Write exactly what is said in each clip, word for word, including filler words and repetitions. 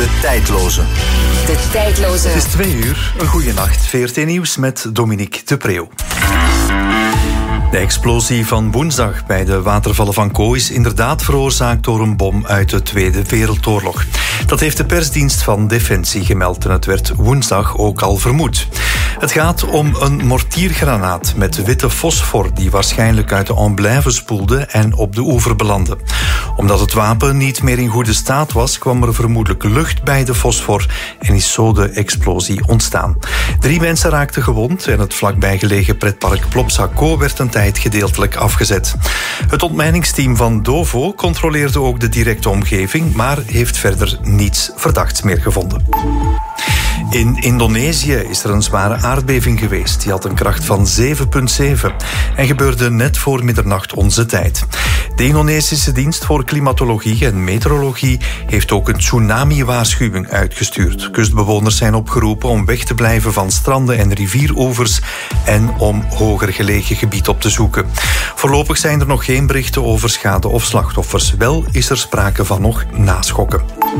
De tijdloze. De tijdloze. Het is twee uur. Een goede nacht. V R T Nieuws met Dominique de Preeuw. De explosie van woensdag bij de watervallen van Caux is inderdaad veroorzaakt door een bom uit de Tweede Wereldoorlog. Dat heeft de persdienst van Defensie gemeld en het werd woensdag ook al vermoed. Het gaat om een mortiergranaat met witte fosfor die waarschijnlijk uit de Amblève spoelde en op de oever belandde. Omdat het wapen niet meer in goede staat was, kwam er vermoedelijk lucht bij de fosfor en is zo de explosie ontstaan. Drie mensen raakten gewond en het vlakbij gelegen pretpark Plopsa-Caux werd een tijd gedeeltelijk afgezet. Het ontmijningsteam van Dovo controleerde ook de directe omgeving, maar heeft verder niets verdachts meer gevonden. In Indonesië is er een zware aardbeving geweest. Die had een kracht van zeven komma zeven en gebeurde net voor middernacht onze tijd. De Indonesische dienst voor klimatologie en meteorologie heeft ook een tsunami-waarschuwing uitgestuurd. Kustbewoners zijn opgeroepen om weg te blijven van stranden en rivieroevers en om hoger gelegen gebied op te zoeken. Voorlopig zijn er nog geen berichten over schade of slachtoffers. Wel is er sprake van nog naschokken.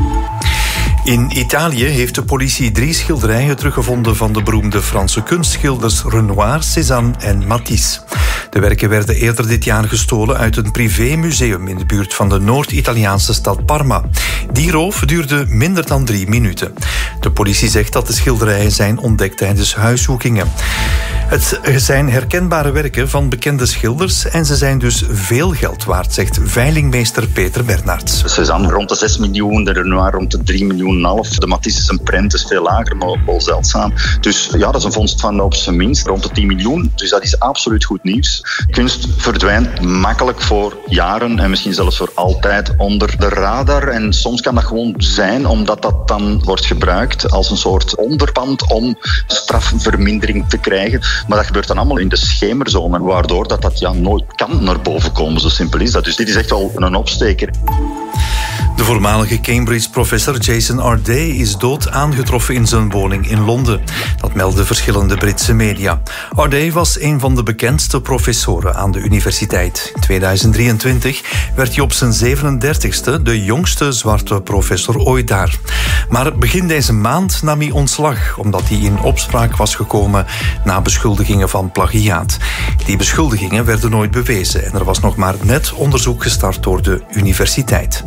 In Italië heeft de politie drie schilderijen teruggevonden van de beroemde Franse kunstschilders Renoir, Cézanne en Matisse. De werken werden eerder dit jaar gestolen uit een privémuseum in de buurt van de Noord-Italiaanse stad Parma. Die roof duurde minder dan drie minuten. De politie zegt dat de schilderijen zijn ontdekt tijdens huiszoekingen. Het zijn herkenbare werken van bekende schilders en ze zijn dus veel geld waard, zegt veilingmeester Peter Bernards. Cézanne rond de zes miljoen, de Renoir rond de drie miljoen en half. De Matisse is een prent, is veel lager, maar wel zeldzaam. Dus ja, dat is een vondst van op zijn minst rond de tien miljoen. Dus dat is absoluut goed nieuws. Kunst verdwijnt makkelijk voor jaren en misschien zelfs voor altijd onder de radar. En soms kan dat gewoon zijn omdat dat dan wordt gebruikt als een soort onderpand om strafvermindering te krijgen. Maar dat gebeurt dan allemaal in de schemerzone, waardoor dat, dat ja, nooit kan naar boven komen. Zo simpel is dat. Dus dit is echt wel een opsteker. De voormalige Cambridge-professor Jason Arday is dood aangetroffen in zijn woning in Londen. Dat melden verschillende Britse media. Arday was een van de bekendste professoren aan de universiteit. In tweeduizend drieëntwintig werd hij op zijn zevenendertigste de jongste zwarte professor ooit daar. Maar begin deze maand nam hij ontslag, omdat hij in opspraak was gekomen na beschuldigingen van plagiaat. Die beschuldigingen werden nooit bewezen en er was nog maar net onderzoek gestart door de universiteit.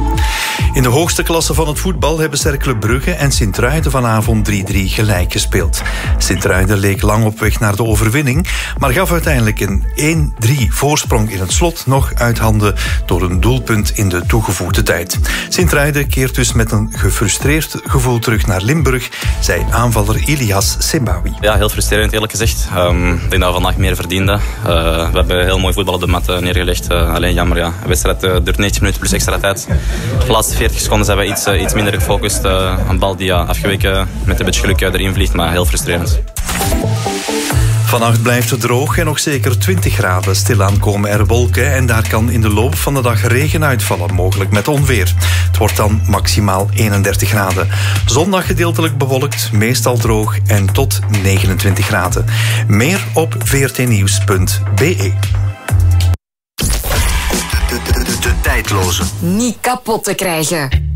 In de hoogste klasse van het voetbal hebben Cercle Brugge en Sint-Truiden vanavond drie drie gelijk gespeeld. Sint-Truiden leek lang op weg naar de overwinning, maar gaf uiteindelijk een één drie voorsprong in het slot nog uit handen door een doelpunt in de toegevoegde tijd. Sint-Truiden keert dus met een gefrustreerd gevoel terug naar Limburg, zei aanvaller Ilias Sembawi. Ja, heel frustrerend eerlijk gezegd. Um, ik denk dat we vandaag meer verdienden. Uh, we hebben heel mooi voetbal op de mat neergelegd. Uh, alleen jammer, ja. De wedstrijd uh, duurt negentig minuten plus extra tijd. De laatste veertig seconden zijn we iets, uh, iets minder gefocust. Uh, een bal die ja, afgeweken met een beetje geluk uh, erin vliegt, maar heel frustrerend. Vannacht blijft het droog en nog zeker twintig graden. Stilaan komen er wolken en daar kan in de loop van de dag regen uitvallen, mogelijk met onweer. Het wordt dan maximaal eenendertig graden. Zondag gedeeltelijk bewolkt, meestal droog en tot negenentwintig graden. Meer op v r t nieuws punt b e. De, de, de, de tijdloze. Niet kapot te krijgen.